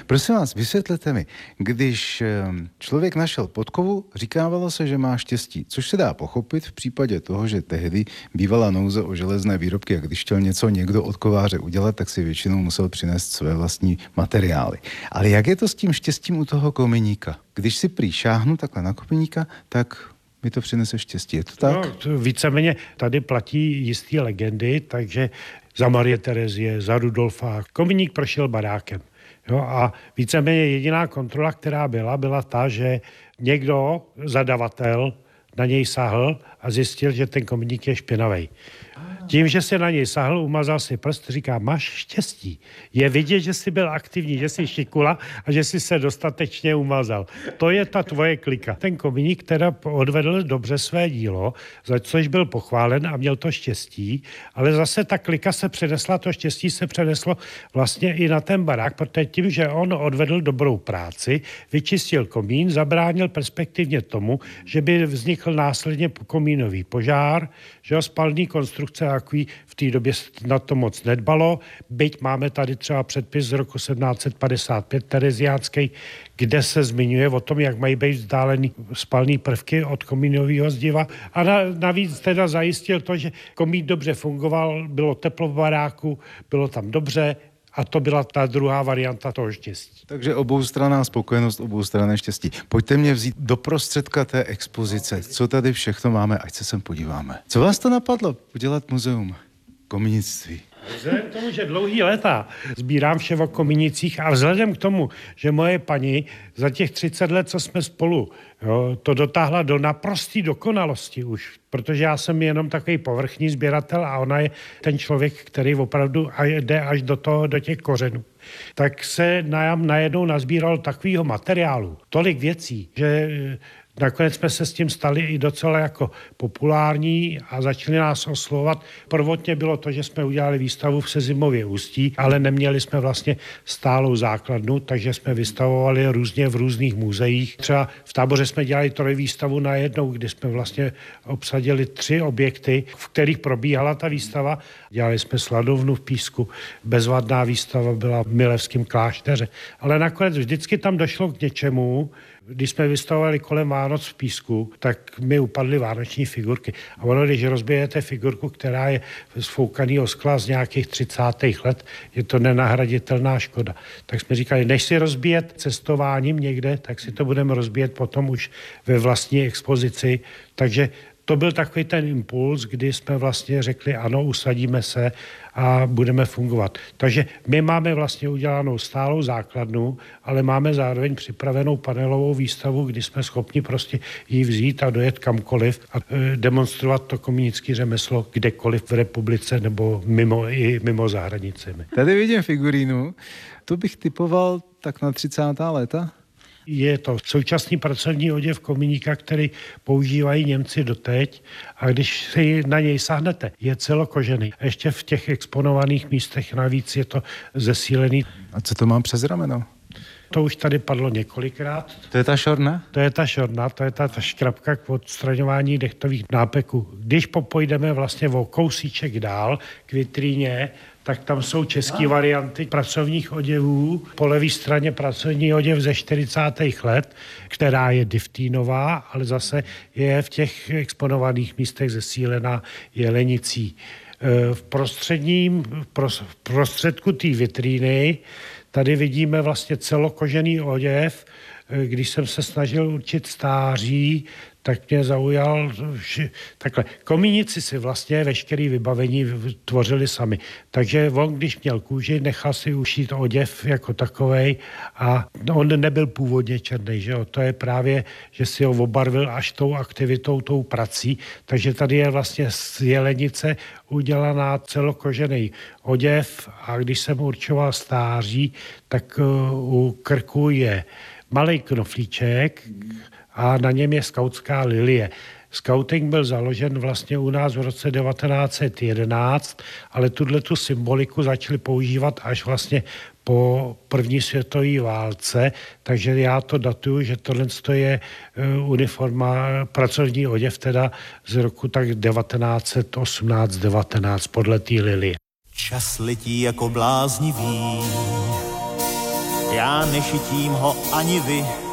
Prosím vás, vysvětlete mi, když člověk našel podkovu, říkávalo se, že má štěstí, což se dá pochopit v případě toho, že tehdy bývala nouze o železné výrobky a když chtěl něco někdo od kováře udělat, tak si většinou musel přinést své vlastní materiály. Ale jak je to s tím štěstím u toho kominíka? Když si prý šáhnu takhle na kominíka, tak mi to přinese štěstí. Je to tak? No, víceméně tady platí jistý legendy, takže za Marie Terezie, za Rudolfa. Kominík prošel barákem. Jo, a víceméně jediná kontrola, která byla ta, že někdo, zadavatel, na něj sahl a zjistil, že ten kominík je špinavý. Tím, že se na něj sahl, umazal si prst, říká, máš štěstí. Je vidět, že jsi byl aktivní, že jsi šikula a že jsi se dostatečně umazal. To je ta tvoje klika. Ten kominík teda odvedl dobře své dílo, za což byl pochválen a měl to štěstí, ale zase ta klika se přenesla, to štěstí se přeneslo vlastně i na ten barák, protože tím, že on odvedl dobrou práci, vyčistil komín, zabránil perspektivně tomu, že by vznikl následně komínový požár, že spalný konstrukce takový v té době na to moc nedbalo. Byť máme tady třeba předpis z roku 1755 tereziánský, kde se zmiňuje o tom, jak mají být vzdálený spalný prvky od komínového zdiva. A navíc teda zajistil to, že komín dobře fungoval, bylo teplo v baráku, bylo tam dobře, a to byla ta druhá varianta toho štěstí. Takže oboustranná spokojenost, oboustranné štěstí. Pojďte mě vzít do prostředka té expozice. Co tady všechno máme, ať se sem podíváme. Co vás to napadlo udělat muzeum kominictví? Vzhledem k tomu, že dlouhý léta sbírám vše o kominicích a vzhledem k tomu, že moje paní za těch 30 let, co jsme spolu, to dotáhla do naprosté dokonalosti už, protože já jsem jenom takový povrchní sběratel a ona je ten člověk, který opravdu jde až do těch kořenů. Tak se nám najednou nazbíral takovýho materiálu, tolik věcí, že nakonec jsme se s tím stali i docela jako populární a začali nás oslovovat. Prvotně bylo to, že jsme udělali výstavu v Sezimově Ústí, ale neměli jsme vlastně stálou základnu, takže jsme vystavovali různě v různých muzeích. Třeba v Táboře jsme dělali trojvýstavu najednou, kdy jsme vlastně obsadili 3 objekty, v kterých probíhala ta výstava. Dělali jsme sladovnu v Písku, bezvadná výstava byla v Milevském klášteře. Ale nakonec vždycky tam došlo k něčemu. Když jsme vystavovali kolem Vánoc v Písku, tak mi upadly vánoční figurky. A ono, když rozbijete figurku, která je z foukaného skla z nějakých 30. let, je to nenahraditelná škoda. Tak jsme říkali, než si rozbíjet cestováním někde, tak si to budeme rozbíjet potom už ve vlastní expozici. Takže to byl takový ten impuls, kdy jsme vlastně řekli, ano, usadíme se a budeme fungovat. Takže my máme vlastně udělanou stálou základnu, ale máme zároveň připravenou panelovou výstavu, kdy jsme schopni prostě ji vzít a dojet kamkoliv a demonstrovat to kominické řemeslo kdekoliv v republice nebo mimo za hranicemi. Tady vidím figurínu, to bych typoval tak na 30. léta. Je to současný pracovní oděv kominíka, který používají Němci doteď a když si na něj sáhnete, je celokožený. A ještě v těch exponovaných místech navíc je to zesílený. A co to mám přes rameno? To už tady padlo několikrát. To je ta šorna? To je ta šorna, to je ta škrabka k odstraňování dechtových nápeků. Když popojdeme vlastně o kousíček dál k vitríně, tak tam jsou české varianty pracovních oděvů. Po levé straně pracovní oděv ze 40. let, která je diftínová, ale zase je v těch exponovaných místech zesílená jelenicí. V prostředku té vitríny tady vidíme vlastně celokožený oděv. Když jsem se snažil určit stáří, tak mě zaujal, že takhle. Komínici si vlastně veškeré vybavení tvořili sami. Takže on, když měl kůži, nechal si ušít oděv jako takovej a on nebyl původně černý, že jo. To je právě, že si ho obarvil až tou aktivitou, tou prací. Takže tady je vlastně z jelenice udělaná celokožený oděv a když jsem určoval stáří, tak u krku je malej knoflíček a na něm je skautská lilie. Skauting byl založen vlastně u nás v roce 1911, ale tu symboliku začali používat až vlastně po první světové válce, takže já to datuju, že tohle je uniforma, pracovní oděv teda z roku tak 1918-19 podle té lilie. Čas letí jako bláznivý, Já nešitím ho ani vy,